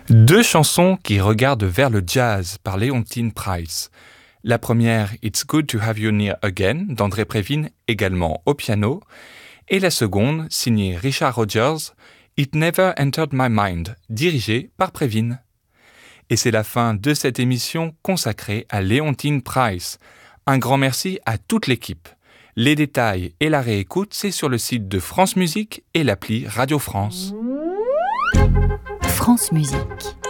Deux chansons qui regardent vers le jazz par Leontyne Price. La première, It's Good to Have You Near Again, d'André Previn, également au piano. Et la seconde, signée Richard Rodgers, It Never Entered My Mind, dirigée par Previn. Et c'est la fin de cette émission consacrée à Leontyne Price. Un grand merci à toute l'équipe. Les détails et la réécoute, c'est sur le site de France Musique et l'appli Radio France. France Musique.